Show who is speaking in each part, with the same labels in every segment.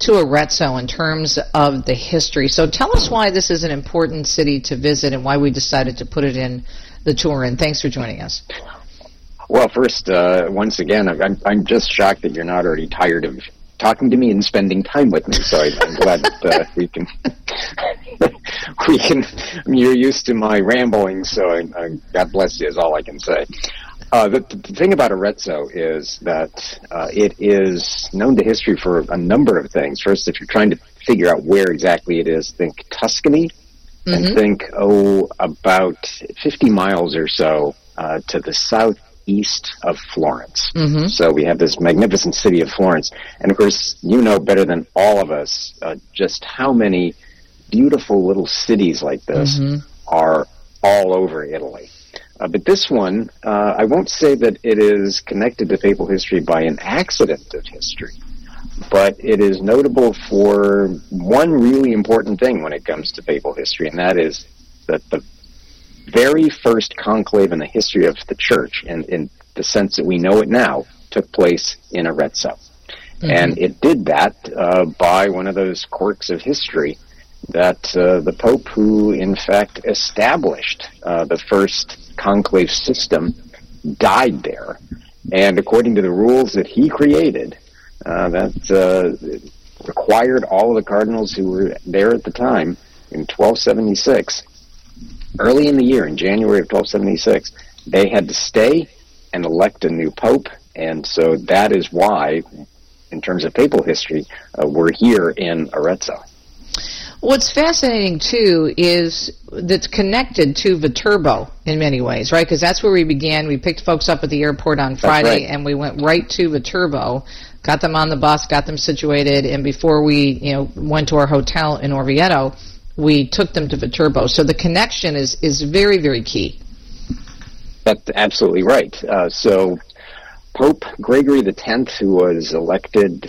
Speaker 1: to Arezzo in terms of the history. So tell us why this is an important city to visit and why we decided to put it in the tour. And thanks for joining us.
Speaker 2: Well, first, once again, I'm just shocked that you're not already tired of talking to me and spending time with me. So I'm glad that we can. You're used to my rambling, so God bless you is all I can say. The thing about Arezzo is that it is known to history for a number of things. First, if you're trying to figure out where exactly it is, think Tuscany, and think, about 50 miles or so to the southeast of Florence. So we have this magnificent city of Florence. And, of course, you know better than all of us just how many beautiful little cities like this are all over Italy. But this one, I won't say that it is connected to papal history by an accident of history, but it is notable for one really important thing when it comes to papal history, and that is that the very first conclave in the history of the Church, in the sense that we know it now, took place in Arezzo. And it did that by one of those quirks of history that the Pope who, in fact, established the first conclave system died there. And according to the rules that he created, that required all of the cardinals who were there at the time in 1276, early in the year, in January of 1276, they had to stay and elect a new pope. And so that is why, in terms of papal history, we're here in Arezzo.
Speaker 1: What's fascinating, too, is that's connected to Viterbo in many ways, right? Because that's where we began. We picked folks up at the airport on Friday, and we went right to Viterbo, got them on the bus, got them situated, and before we went to our hotel in Orvieto, we took them to Viterbo. So the connection is very, very key.
Speaker 2: That's absolutely right. So Pope Gregory X, who was elected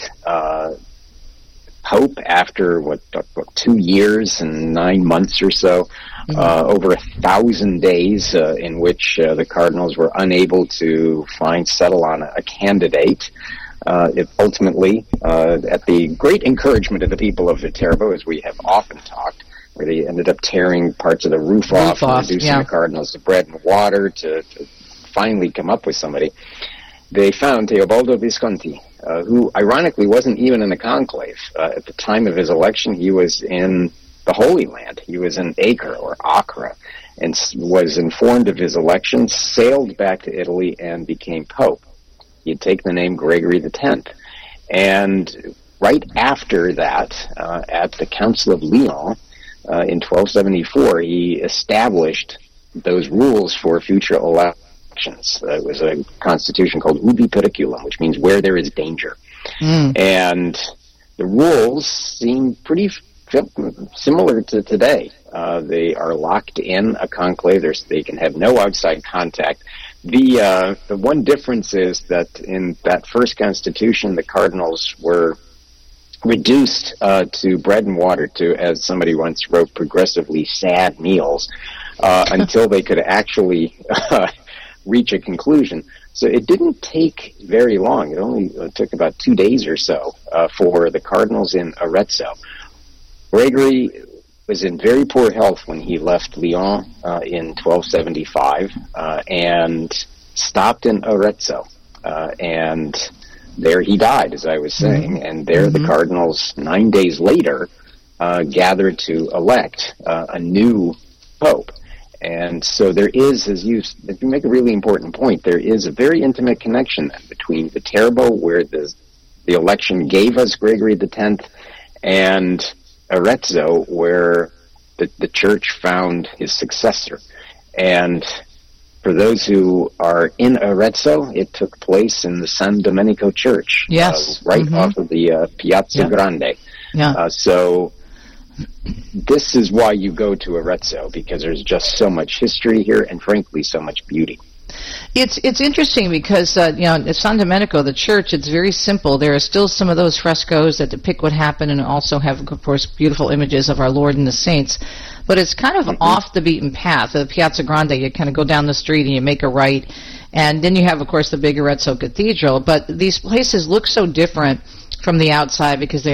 Speaker 2: Pope after 2 years and 9 months or so, over 1,000 days in which the cardinals were unable to settle on a candidate. It ultimately, at the great encouragement of the people of Viterbo, as we have often talked, where they ended up tearing parts of the roof off and reducing the cardinals to bread and water to finally come up with somebody. They found Teobaldo Visconti, who ironically wasn't even in the conclave. At the time of his election, he was in the Holy Land. He was in Acre, and was informed of his election, sailed back to Italy, and became Pope. He had taken the name Gregory X. And right after that, at the Council of Lyon, in 1274, he established those rules for future elections. It was a constitution called Ubi Periculum, which means where there is danger. And the rules seem pretty similar to today. They are locked in a conclave. They can have no outside contact. The one difference is that in that first constitution, the cardinals were reduced to bread and water, to, as somebody once wrote, progressively sad meals, until they could actually reach a conclusion. So it didn't take very long. It only took about 2 days or so for the cardinals in Arezzo. Gregory was in very poor health when he left Lyon in 1275 and stopped in Arezzo. And there he died, as I was saying, and there the cardinals, 9 days later, gathered to elect a new pope. And so there is, as you make a really important point, there is a very intimate connection between Viterbo, where the election gave us Gregory X, and Arezzo, where the church found his successor. And for those who are in Arezzo, it took place in the San Domenico Church, right off of the Piazza Grande. So this is why you go to Arezzo, because there's just so much history here and, frankly, so much beauty.
Speaker 1: It's interesting because, at San Domenico, the church, it's very simple. There are still some of those frescoes that depict what happened and also have, of course, beautiful images of our Lord and the saints. But it's kind of off the beaten path. The Piazza Grande, you kind of go down the street and you make a right. And then you have, of course, the big Arezzo Cathedral. But these places look so different from the outside because they